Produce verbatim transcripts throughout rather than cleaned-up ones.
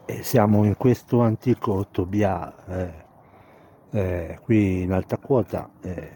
E siamo in questo antico Tobià eh, eh, qui in alta quota. eh,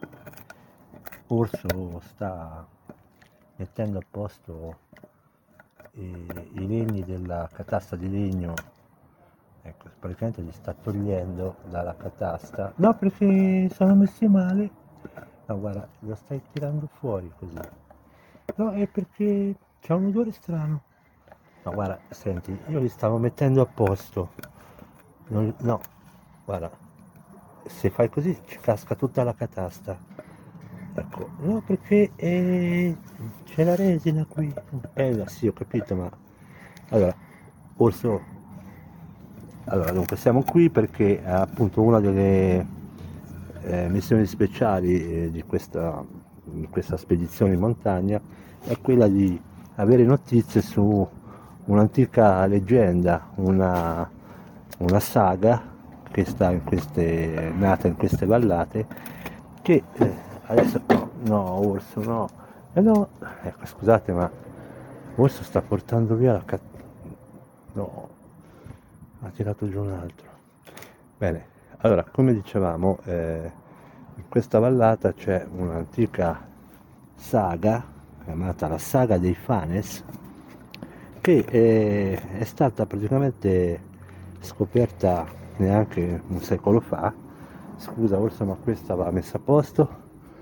Orso sta mettendo a posto i, i legni della catasta di legno. Ecco, praticamente li sta togliendo dalla catasta. No, perché sono messi male. No, guarda, lo stai tirando fuori così. No, è perché c'è un odore strano. No, guarda, senti, io li stavo mettendo a posto. Non- no, guarda, se fai così ci casca tutta la catasta. Ecco, no, perché eh, c'è la resina qui. Eh, sì, ho capito, ma... Allora, Orso, allora, dunque, siamo qui perché è appunto una delle eh, missioni speciali eh, di questa, di questa spedizione in montagna è quella di avere notizie su un'antica leggenda, una, una saga che sta in queste, nata in queste vallate, che eh, adesso no, no, Orso, no, eh no, ecco, scusate, ma Orso sta portando via la cat... no, ha tirato giù un altro. Bene, allora, come dicevamo, eh, in questa vallata c'è un'antica saga, chiamata la saga dei Fanes, che eh, è stata praticamente scoperta neanche un secolo fa. Scusa, forse ma questa va messa a posto.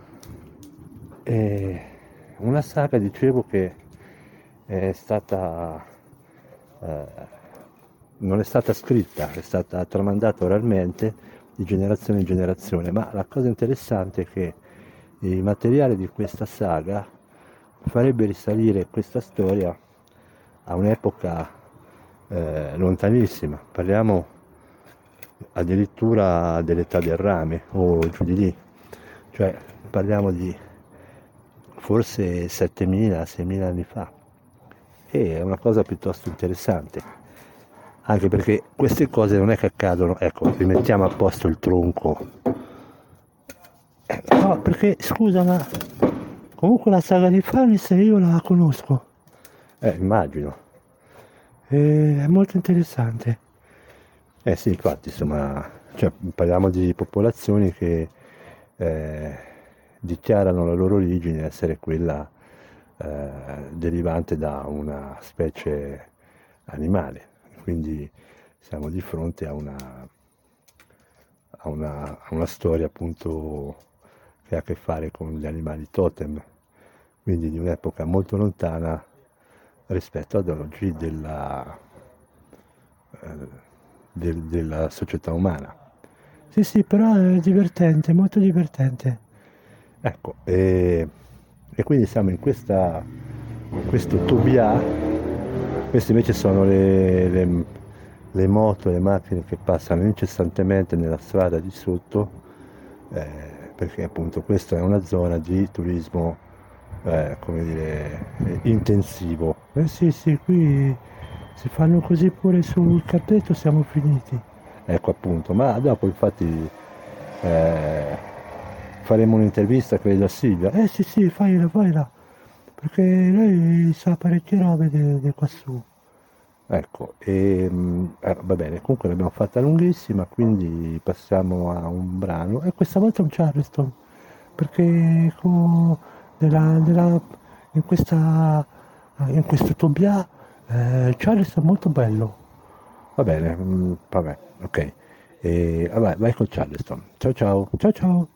È una saga, dicevo, che è stata eh, non è stata scritta, è stata tramandata oralmente di generazione in generazione, ma la cosa interessante è che il materiale di questa saga farebbe risalire questa storia a un'epoca eh, lontanissima, parliamo addirittura dell'età del rame o giù di lì, cioè parliamo di forse settemila seimila anni fa, e è una cosa piuttosto interessante, anche perché queste cose non è che accadono. Ecco, rimettiamo a posto il tronco. Eh, no, perché scusa, ma comunque la saga di Fanis io la conosco. Eh, immagino. Eh, è molto interessante. Eh sì, infatti, insomma, cioè, parliamo di popolazioni che eh, dichiarano la loro origine essere quella eh, derivante da una specie animale, quindi siamo di fronte a una, a una, a una storia appunto che ha a che fare con gli animali totem, quindi di un'epoca molto lontana rispetto ad oggi della, eh, del- della società umana. Sì, sì, però è divertente, molto divertente. Ecco, e, e quindi siamo in questa, in questo Tobià. Queste invece sono le, le- le moto, le macchine che passano incessantemente nella strada di sotto, eh, perché appunto questa è una zona di turismo, eh, come dire, eh, intensivo. Eh sì, sì, qui se fanno così pure sul cartetto siamo finiti. Ecco appunto, ma dopo infatti eh, faremo un'intervista credo a Silvia. Eh sì sì, fai falla, perché lei sa parecchie robe di qua su. Ecco, e, mh, eh, va bene, comunque l'abbiamo fatta lunghissima, quindi passiamo a un brano, e questa volta un Charleston, perché co- della- della- in, questa, in questo Tobià eh, il Charleston è molto bello. Va bene, mh, vabbè, ok. E, vabbè, vai col Charleston. Ciao ciao, ciao ciao.